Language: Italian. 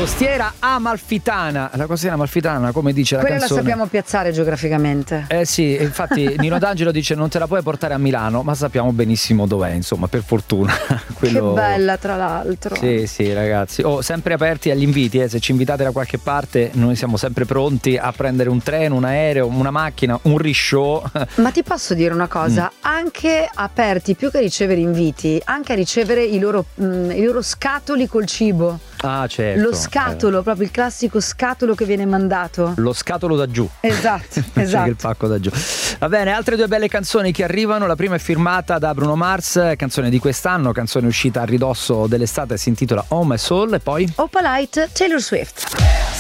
Costiera Amalfitana, la costiera amalfitana, come dice la Quella canzone. la sappiamo piazzare geograficamente. Sì, infatti Nino D'Angelo dice non te la puoi portare a Milano, ma sappiamo benissimo dov'è, insomma, per fortuna. Che bella, tra l'altro. Sì, ragazzi. Sempre aperti agli inviti, se ci invitate da qualche parte, noi siamo sempre pronti a prendere un treno, un aereo, una macchina, un rishow. Ma ti posso dire una cosa? Anche aperti, più che a ricevere inviti, anche a ricevere i loro scatoli col cibo. Ah, certo. Lo scatolo, proprio il classico scatolo che viene mandato. Lo scatolo da giù. Esatto. C'è il pacco da giù. Va bene, altre due belle canzoni che arrivano. La prima è firmata da Bruno Mars, canzone di quest'anno, canzone uscita a ridosso dell'estate, si intitola Oh My Soul, e poi Opalite, Taylor Swift.